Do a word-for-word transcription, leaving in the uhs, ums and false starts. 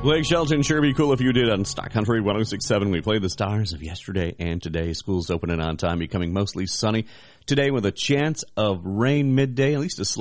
Blake Shelton, sure be cool if you did on Stock Country one oh six point seven. We play the stars of yesterday and today. School's opening on time, becoming mostly sunny. Today with a chance of rain midday, at least a slight